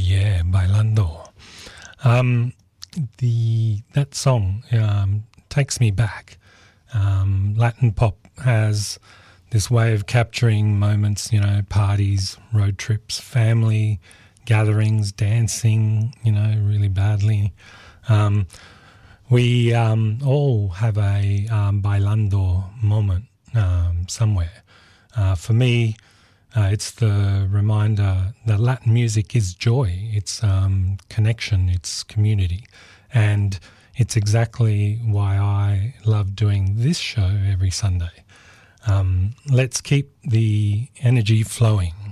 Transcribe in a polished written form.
yeah, Bailando. That song takes me back. Latin pop has this way of capturing moments, parties, road trips, family gatherings, dancing, really badly. We all have a bailando moment somewhere. For me, it's the reminder that Latin music is joy, it's connection, it's community. And it's exactly why I love doing this show every Sunday. Let's keep the energy flowing.